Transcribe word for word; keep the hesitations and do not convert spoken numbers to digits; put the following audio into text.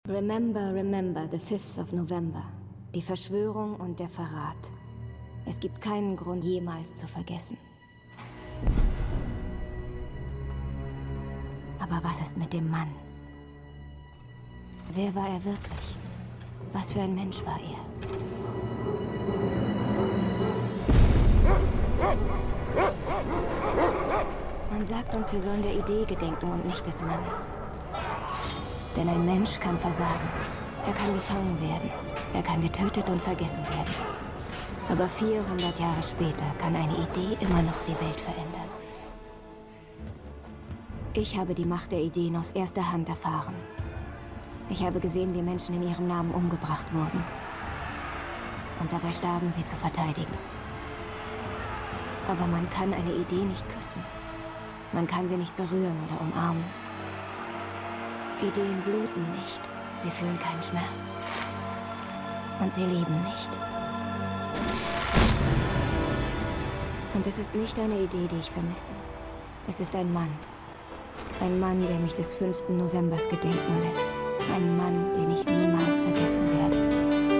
Remember, remember the fifth of November. Die Verschwörung und der Verrat. Es gibt keinen Grund, jemals zu vergessen. Aber was ist mit dem Mann? Wer war er wirklich? Was für ein Mensch war er? Man sagt uns, wir sollen der Idee gedenken und nicht des Mannes. Denn ein Mensch kann versagen. Er kann gefangen werden. Er kann getötet und vergessen werden. Aber vierhundert Jahre später kann eine Idee immer noch die Welt verändern. Ich habe die Macht der Ideen aus erster Hand erfahren. Ich habe gesehen, wie Menschen in ihrem Namen umgebracht wurden. Und dabei starben sie zu verteidigen. Aber man kann eine Idee nicht küssen. Man kann sie nicht berühren oder umarmen. Ideen bluten nicht. Sie fühlen keinen Schmerz. Und sie lieben nicht. Und es ist nicht eine Idee, die ich vermisse. Es ist ein Mann. Ein Mann, der mich des fünften Novembers gedenken lässt. Ein Mann, den ich niemals